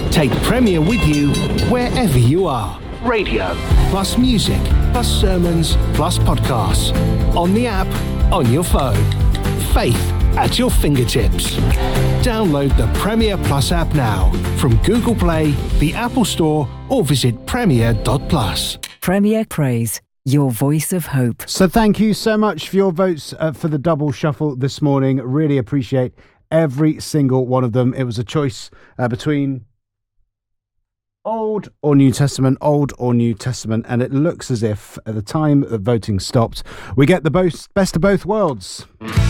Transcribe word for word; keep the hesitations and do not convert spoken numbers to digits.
Take Premier with you wherever you are. Radio, plus music, plus sermons, plus podcasts. On the app, on your phone. Faith at your fingertips. Download the Premier Plus app now from Google Play, the Apple Store, or visit premier dot plus. Premier Praise, your voice of hope. So thank you so much for your votes uh, for the double shuffle this morning. Really appreciate every single one of them. It was a choice uh, between Old or New Testament, Old or New Testament, and it looks as if at the time that voting stopped, we get the both, best of both worlds.